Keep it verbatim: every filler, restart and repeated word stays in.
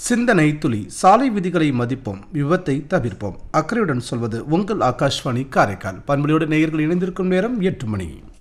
சிந்தனை துளி. சாலை விதிகளை மதிப்போம், விபத்தை தவிர்ப்போம். அக்கறையுடன் சொல்வது உங்கள் ஆகாஷ்வாணி காரைக்கால். பண்புலியோடு நேயர்கள் இணைந்திருக்கும் நேரம் எட்டு மணி.